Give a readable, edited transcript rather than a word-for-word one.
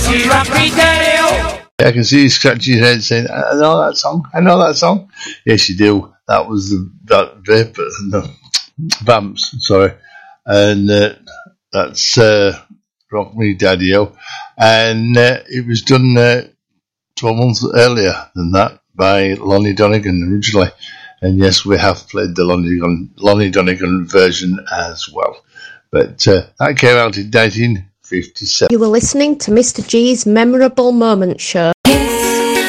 I can see you scratching your head saying, I know that song. Yes, you do. That was that Vapor, no, Vamps, sorry. And that's Rock Me Daddy-O. And it was done 12 months earlier than that by Lonnie Donegan originally. And yes, we have played the Lonnie Donegan version as well. But that came out in 1957. You were listening to Mr. G's Memorable Moments show.